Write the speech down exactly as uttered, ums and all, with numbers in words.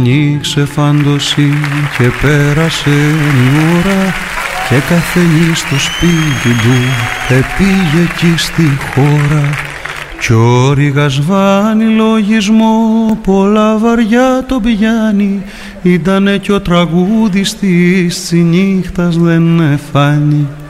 Ανοίξε φάντωση και πέρασε η ώρα και καθένας στο σπίτι του επήγε εκεί στη χώρα κι ο Ρήγας βάνει λογισμό πολλά βαριά το πιάνει ήτανε κι ο τραγούδης της νύχτας δεν εφάνει.